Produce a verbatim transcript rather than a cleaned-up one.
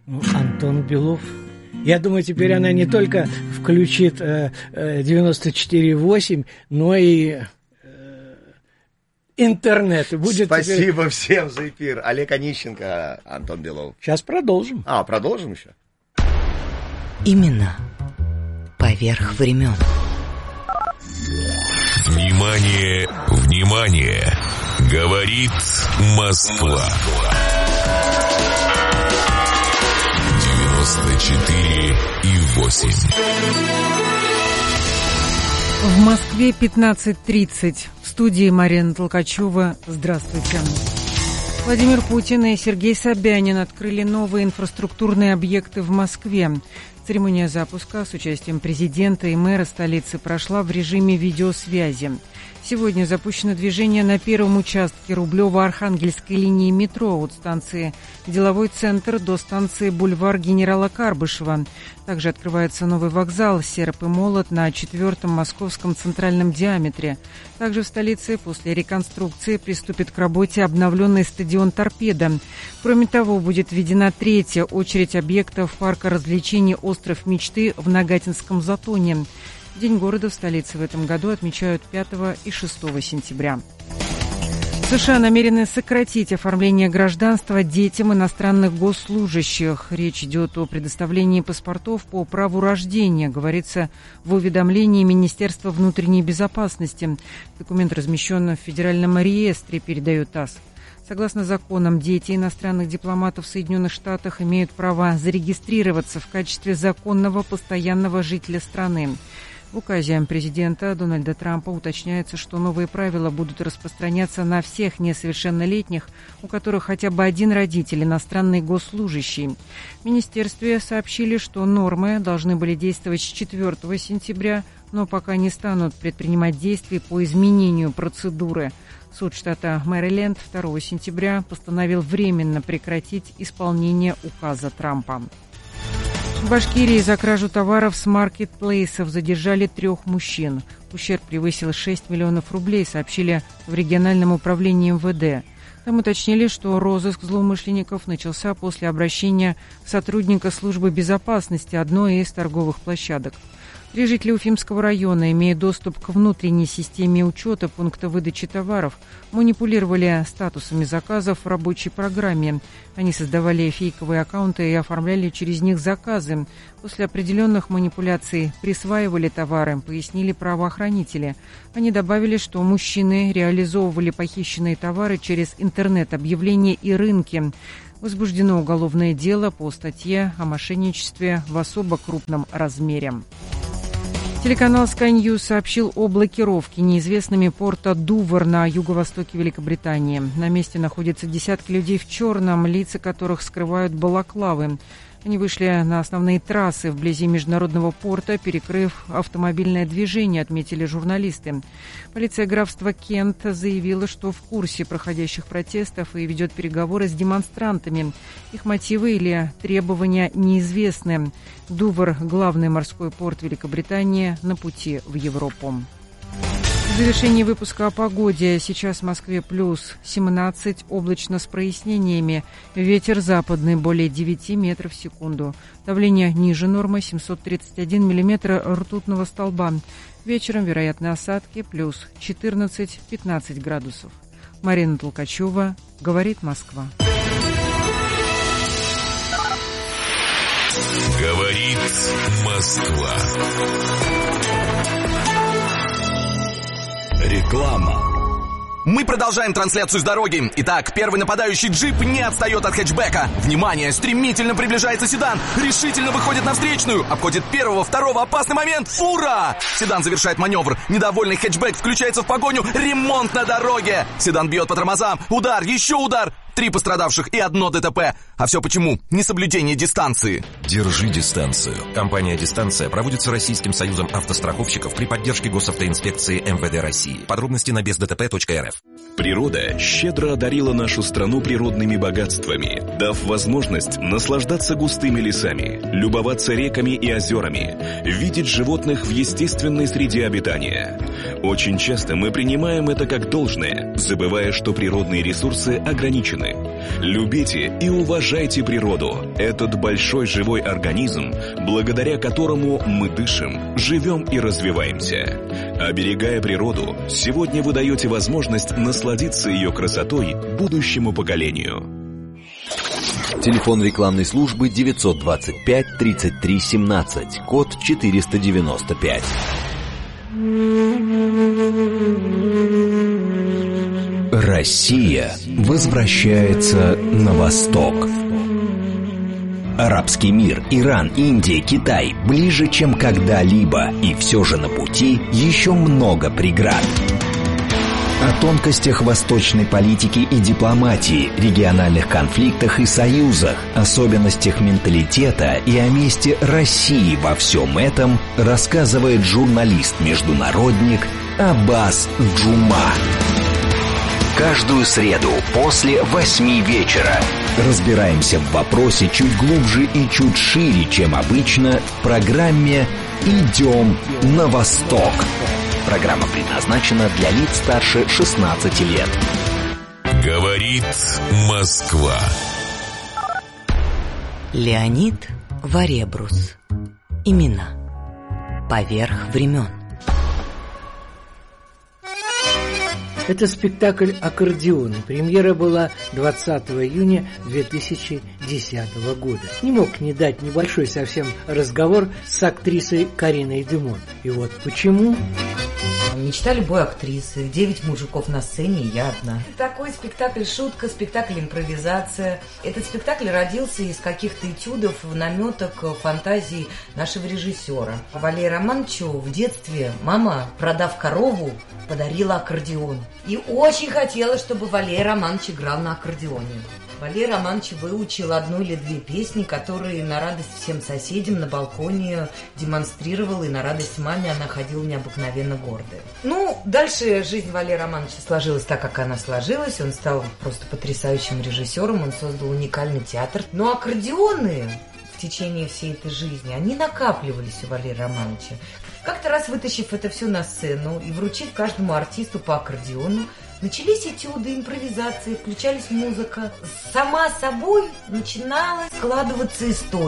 Ну, Антон Белов. Я думаю, теперь она не только включит э, э, девяносто четыре восемь, но и э, интернет. И будет Спасибо теперь... всем за эфир. Олег Онищенко, Антон Белов. Сейчас продолжим. А, продолжим еще? Именно поверх времен. Внимание, внимание! Говорит Москва. девяносто четыре и восемь. В Москве пятнадцать тридцать. В студии Марина Толкачева. Здравствуйте. Владимир Путин и Сергей Собянин открыли новые инфраструктурные объекты в Москве. Церемония запуска с участием президента и мэра столицы прошла в режиме видеосвязи. Сегодня запущено движение на первом участке Рублево-Архангельской линии метро от станции «Деловой центр» до станции «Бульвар генерала Карбышева». Также открывается новый вокзал «Серп и молот» на четвертом московском центральном диаметре. Также в столице после реконструкции приступит к работе обновленный стадион «Торпедо». Кроме того, будет введена третья очередь объектов парка развлечений «Остров мечты» в Нагатинском затоне. День города в столице в этом году отмечают пятого и шестого сентября. США намерены сократить оформление гражданства детям иностранных госслужащих. Речь идет о предоставлении паспортов по праву рождения, говорится в уведомлении Министерства внутренней безопасности. Документ размещен в Федеральном реестре, передает ТАСС. Согласно законам, дети иностранных дипломатов в Соединенных Штатах имеют право зарегистрироваться в качестве законного постоянного жителя страны. В указе президента Дональда Трампа уточняется, что новые правила будут распространяться на всех несовершеннолетних, у которых хотя бы один родитель иностранный госслужащий. В министерстве сообщили, что нормы должны были действовать с четвёртого сентября, но пока не станут предпринимать действий по изменению процедуры. Суд штата Мэриленд второго сентября постановил временно прекратить исполнение указа Трампа. В Башкирии за кражу товаров с маркетплейсов задержали трех мужчин. Ущерб превысил шесть миллионов рублей, сообщили в региональном управлении эм вэ дэ. Там уточнили, что розыск злоумышленников начался после обращения сотрудника службы безопасности одной из торговых площадок. Три жителя Уфимского района, имея доступ к внутренней системе учета пункта выдачи товаров, манипулировали статусами заказов в рабочей программе. Они создавали фейковые аккаунты и оформляли через них заказы. После определенных манипуляций присваивали товары, пояснили правоохранители. Они добавили, что мужчины реализовывали похищенные товары через интернет-объявления и рынки. Возбуждено уголовное дело по статье о мошенничестве в особо крупном размере. Телеканал Sky News сообщил о блокировке неизвестными порта Дувр на юго-востоке Великобритании. На месте находятся десятки людей в черном, лица которых скрывают балаклавы. Они вышли на основные трассы вблизи международного порта, перекрыв автомобильное движение, отметили журналисты. Полиция графства Кент заявила, что в курсе проходящих протестов и ведет переговоры с демонстрантами. Их мотивы или требования неизвестны. Дувр – главный морской порт Великобритании на пути в Европу. В завершении выпуска о погоде. Сейчас в Москве плюс семнадцать, облачно с прояснениями. Ветер западный более девяти метров в секунду. Давление ниже нормы семьсот тридцать один миллиметр ртутного столба. Вечером вероятны осадки плюс четырнадцать-пятнадцать градусов. Марина Толкачева, говорит Москва. Говорит Москва. Реклама. Мы продолжаем трансляцию с дороги. Итак, первый нападающий джип не отстает от хэтчбека. Внимание, стремительно приближается седан. Решительно выходит на встречную. Обходит первого, второго, опасный момент. Фура! Седан завершает маневр. Недовольный хэтчбек включается в погоню. Ремонт на дороге. Седан бьет по тормозам. Удар, еще удар. Три пострадавших и одно ДТП. А все почему? Несоблюдение дистанции. Держи дистанцию. Компания «Дистанция» проводится Российским союзом автостраховщиков при поддержке госавтоинспекции эм вэ дэ России. Подробности на без дэ тэ пэ точка эр эф. Природа щедро одарила нашу страну природными богатствами, дав возможность наслаждаться густыми лесами, любоваться реками и озерами, видеть животных в естественной среде обитания. Очень часто мы принимаем это как должное, забывая, что природные ресурсы ограничены. Любите и уважайте природу, этот большой живой организм, благодаря которому мы дышим, живем и развиваемся. Оберегая природу, сегодня вы даете возможность насладиться ее красотой будущему поколению. Телефон рекламной службы девятьсот двадцать пять тридцать три семнадцать, код четыреста девяносто пять. Россия возвращается на восток. Арабский мир, Иран, Индия, Китай ближе, чем когда-либо, и все же на пути еще много преград. О тонкостях восточной политики и дипломатии, региональных конфликтах и союзах, особенностях менталитета и о месте России во всем этом рассказывает журналист-международник Аббас Джума. Каждую среду после восьми вечера разбираемся в вопросе чуть глубже и чуть шире, чем обычно, в программе «Идем на восток». Программа предназначена для лиц старше шестнадцати лет. Говорит Москва. Леонид Варебрус. Имена. Поверх времен. Это спектакль «Аккордеон». Премьера была двадцатого июня две тысячи десятого года. Не мог не дать небольшой совсем разговор с актрисой Кариной Демон. И вот почему... Мечта любой актрисы. Девять мужиков на сцене, и я одна. Такой спектакль шутка, спектакль импровизация. Этот спектакль родился из каких-то этюдов, наметок, фантазий нашего режиссера. Валерию Романовичу в детстве мама, продав корову, подарила аккордеон. И очень хотела, чтобы Валерий Романович играл на аккордеоне. Валерий Романович выучил одну или две песни, которые на радость всем соседям на балконе демонстрировал, и на радость маме она ходила необыкновенно гордая. Ну, дальше жизнь Валерия Романовича сложилась так, как она сложилась. Он стал просто потрясающим режиссером, он создал уникальный театр. Но аккордеоны в течение всей этой жизни, они накапливались у Валерия Романовича. Как-то раз, вытащив это все на сцену и вручив каждому артисту по аккордеону, начались этюды, импровизации, включались музыка. Сама собой начинала складываться история.